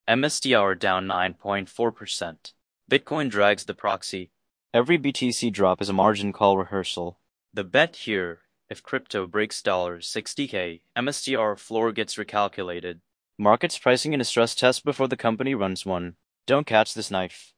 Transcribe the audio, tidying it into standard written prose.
MSTR down 9.4%. Bitcoin drags the proxy. Every BTC drop is a margin call rehearsal. The bet here, if crypto breaks $60K, MSTR floor gets recalculated. Markets pricing in a stress test before the company runs one. Don't catch this knife.